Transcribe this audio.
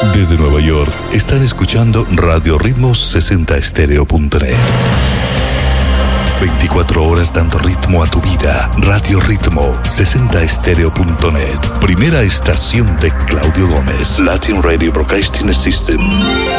Desde Nueva York están escuchando Radio Ritmos 60estereo.net. 24 horas dando ritmo a tu vida. Radio Ritmo 60estereo.net. Primera estación de Claudio Gómez. Latin Radio Broadcasting System.